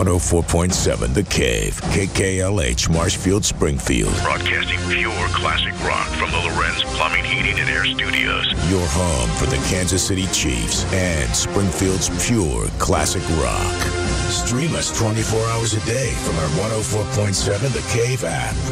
104.7 The Cave, KKLH, Marshfield, Springfield. Broadcasting pure classic rock from the Lorenz Plumbing, Heating, and Air Studios. Your home for the Kansas City Chiefs and Springfield's pure classic rock. Stream us 24 hours a day from our 104.7 The Cave app.